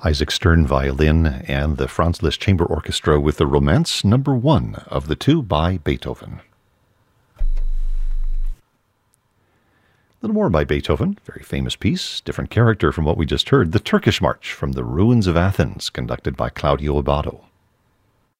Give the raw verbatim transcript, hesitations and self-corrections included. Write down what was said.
Isaac Stern violin, and the Franz Liszt Chamber Orchestra with the Romance number one of the two by Beethoven. A little more by Beethoven, very famous piece, different character from what we just heard, the Turkish March from the Ruins of Athens, conducted by Claudio Abbado.